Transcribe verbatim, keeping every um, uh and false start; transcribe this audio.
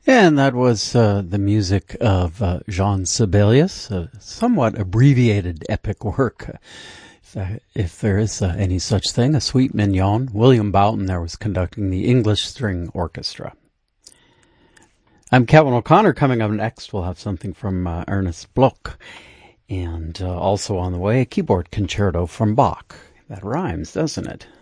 And that was uh, the music of uh, Jean Sibelius, a somewhat abbreviated epic work. If, uh, if there is uh, any such thing, a suite mignon. William Boughton there was conducting the English String Orchestra. I'm Kevin O'Connor. Coming up next, we'll have something from uh, Ernest Bloch. And uh, also on the way, a keyboard concerto from Bach. That rhymes, doesn't it?